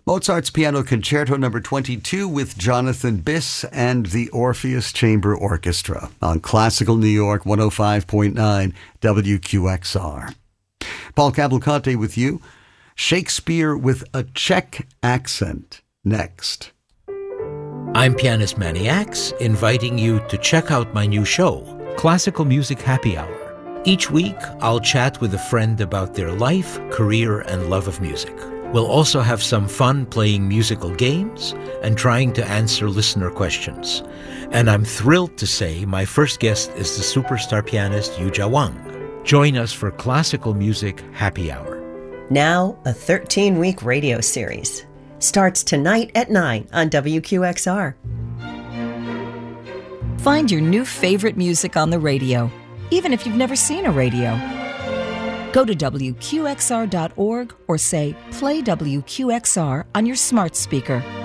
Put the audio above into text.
Mozart's Piano Concerto No. 22 with Jonathan Biss and the Orpheus Chamber Orchestra on Classical New York 105.9 WQXR. Paul Cavalcante with you. Shakespeare with a Czech accent next. I'm Pianist Manny Axe, inviting you to check out my new show, Classical Music Happy Hour. Each week, I'll chat with a friend about their life, career, and love of music. We'll also have some fun playing musical games and trying to answer listener questions. And I'm thrilled to say my first guest is the superstar pianist Yuja Wang. Join us for Classical Music Happy Hour. Now, a 13-week radio series. Starts tonight at 9 on WQXR. Find your new favorite music on the radio, even if you've never seen a radio. Go to WQXR.org or say, play WQXR on your smart speaker.